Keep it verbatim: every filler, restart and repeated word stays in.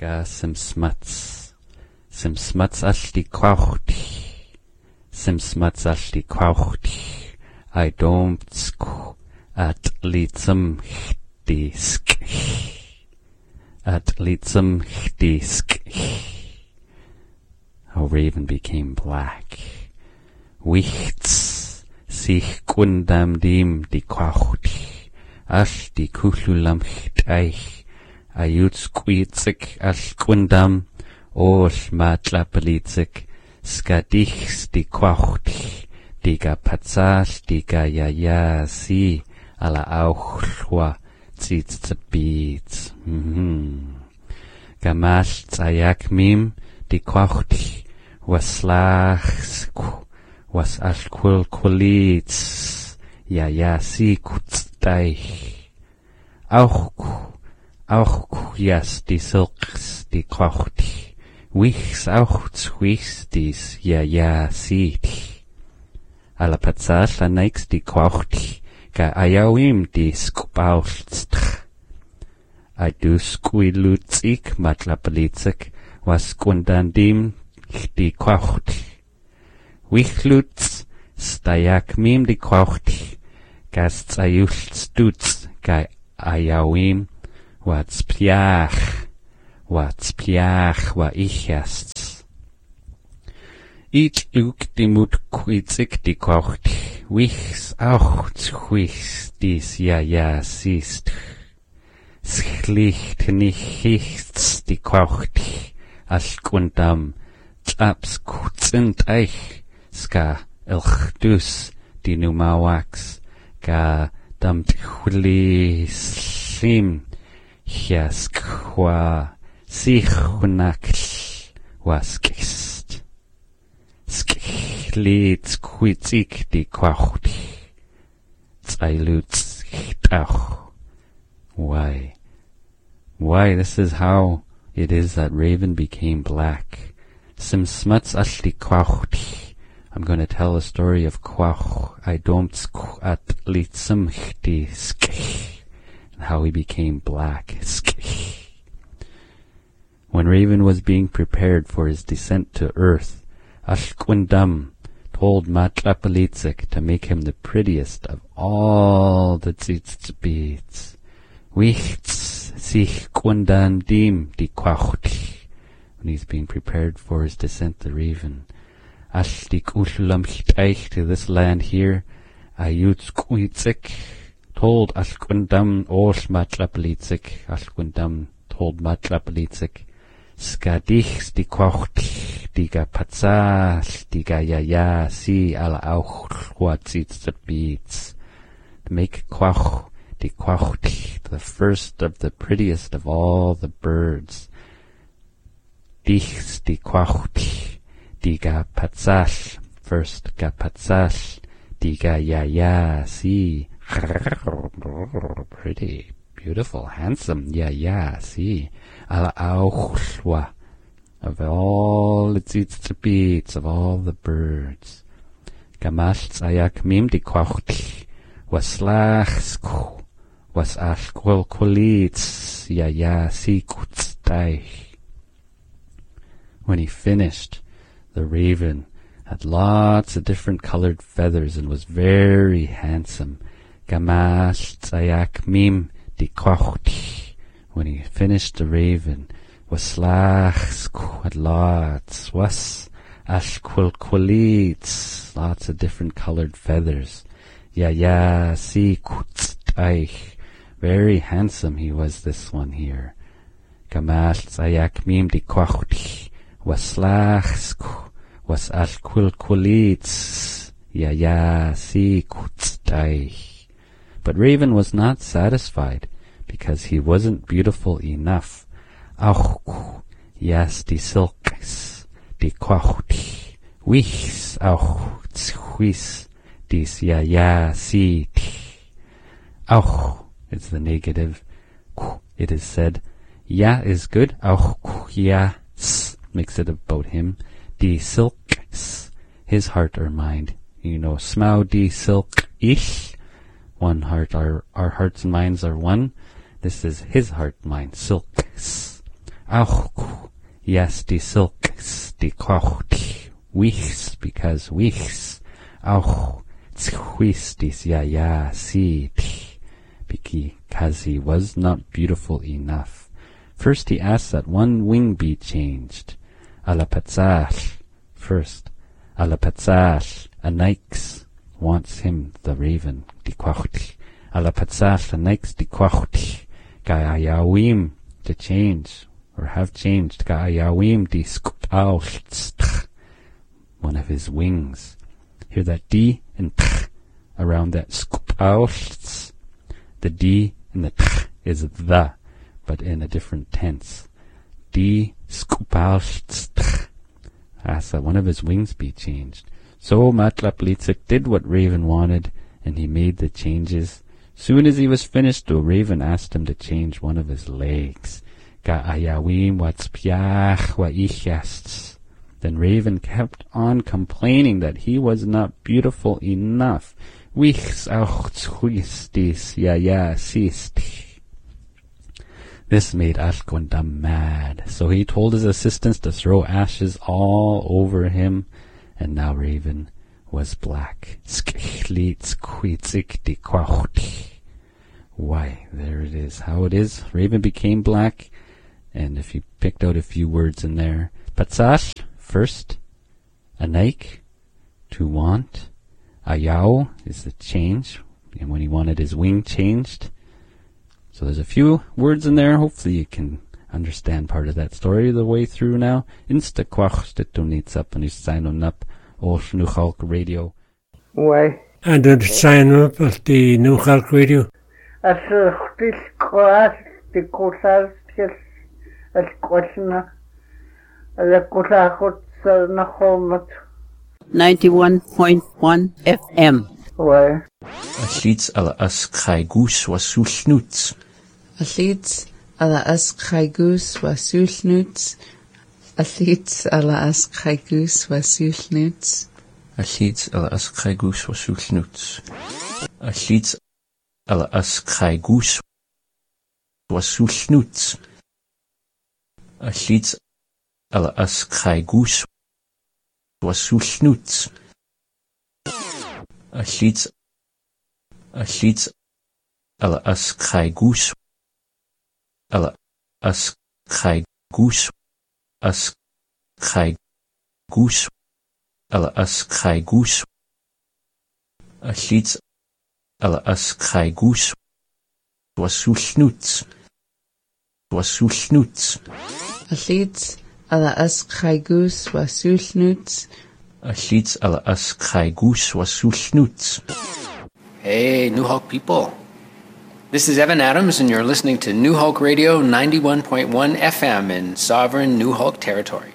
ga sim smuts. Sim smuts ashti kwauchti. Sim smuts ashti kwauchti. I don't sku at litsum disk. At litsum disk. How Raven became black. Wichts sich kundam dim di kwauchti. Ash di kuhlulam eich. Ayut squeetzik ash kundam. Ol matlapelitzik. Skadichs di kwauchti. Diga patzas, diga yaya si. Ala auchwa tzitz tzabitz. Gamash tzayak mim di kwauchti. Was lachs was ashkul kulitz. Yaya si kutzdaich. Auch auch jas di silks di kwauchti. Wichs auch zwichs dis yaya si. Ala patzas la neix di kwauchti. Ga ayawim di skpaulstch. Adu squilutzik matlapelitzik was kundandim di kwauchti. Wichlutz stayak mim di kwauchti. Gas tsayulstutz ga ayawim wats piach. Wats piach wa ichast. Ich uk di mut kwitzik di kwauchti. Wichs auch zwichs dis ja ja siehst. Schlicht nichts di kwauchti. As kundam tsaps kutzend eich. Ska elchdus di numawax. Ga damt chuli slim. Hiaskwa sichunakl waskist. Skichlitz kwitzik di kwauchti. Zailutzchtauch. Why? Why, this is how it is that Raven became black. Sim smuts ashli kwauchti. I'm going to tell a story of kwauch. I don't sku at litzum chti skich. And how he became black. Skich. When Raven was being prepared for his descent to earth, Ashkwindam told Matlapelitzik to make him the prettiest of all the tzitzbeats. Wichts sich kundan dim di kwauchti. When he's being prepared for his descent to Raven. Ashtik ushlam eich to this land here. Ayut squitzik told Ashkwindam osh Matlapelitzik. Ashkwindam told Matlapelitzik. Skadich di kwauchti. Diga patzas, diga yaya, si ala auch watzitz the beats. To make kwauch, di kwauchti, the first of the prettiest of all the birds. Dichs di kwauchti, diga patzas, first ga patzas, diga yaya, si. Pretty, beautiful, handsome, yaya, si. Ala auch wa. Of all the tzitzbeats, of all the birds. Gamash tzayak mim di kwauchti. Was lachsku. Was ashkwil kulitz. Ya ya si kutzdaich. When he finished, the raven had lots of different colored feathers and was very handsome. Gamash tzayak mim di kwauchti. When he finished, the raven was lachs had lots, was ashkwilkwilits, lots of different colored feathers. Ya ya si kutzdaich, very handsome he was, this one here. Gamash tzayak mim di kwauchti, was lachs was ashkwilkwilits, ya ya si kutzdaich. But Raven was not satisfied, because he wasn't beautiful enough. Auch, yes, die silks, die kwauchti, wichs auch, zhuis, dies ja ja si. Auch is the negative. It is said, ja is good, auch ja s makes it about him. Die silks, his heart or mind. You know, smau die silk ich, one heart, our, our hearts and minds are one. This is his heart, mind, silks. Auch, yes, die silks, die kocht, wichs, because wichs, auch, zhuis, dis ya ya, si, because he was not beautiful enough. First he asked that one wing be changed. Alapatzal, first. Alapatzal, Anix wants him, the raven, die kocht. Alapatzal, Anix, die kocht. Ga'ayawim, to change, or have changed. Ga'ayawim, die skupalst, one of his wings. Hear that D and T around that skupalst. The D and the T is the, but in a different tense. D skupalst. Asked that one of his wings be changed. So Matlaplitzik did what Raven wanted, and he made the changes. Soon as he was finished, the Raven asked him to change one of his legs. Ga'ayawim watspiach wa'ichasts. Then Raven kept on complaining that he was not beautiful enough. Wichs auch zhuistis ya ya sisti. This made Ashkwanda mad, so he told his assistants to throw ashes all over him, and now Raven was black. Why, there it is, how it is. Raven became black, and if you picked out a few words in there, Patsash, first, Anaik, to want, Ayao is the change, and when he wanted his wing changed. So there's a few words in there. Hopefully you can understand part of that story the way through now. Insta kwach stitunits up and you sign up all Nuchalk Radio. Why? And then sign up at the Nuchalk Radio. As a this class, the courses, as question, the courses, na home. ninety-one point one F M. Why? Athletes ala as kaigus wasulnuts. Athletes ala as kaigus wasulnuts. Athletes ala as kaigus wasulnuts. Athletes ala as kaigus wasulnuts. Athletes ala as kaigus wasulnuts. Athletes ala as kaigus wasulnuts. Athletes Athletes ala as kaigus ala as kaigus as kaigus ala as kaigus. Athletes ala as kaigus wasulnuts. Wasulnuts. Athletes ala as kaigus wasulnuts. Athletes ala as kaigus wasulnuts. Hey, New Hulk people. This is Evan Adams, and you're listening to New Hulk Radio ninety-one point one F M in sovereign New Hulk territory.